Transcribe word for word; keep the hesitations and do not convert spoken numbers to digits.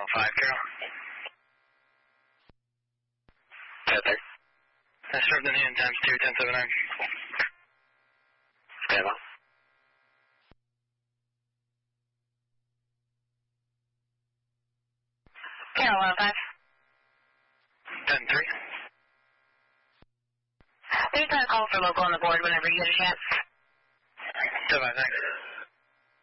five, Carol. Yes, sir. I served in hand times two, ten seven nine. Stand on. Carol, one five. ten three. Please try to call for local on the board whenever you get a chance. ten five, thanks.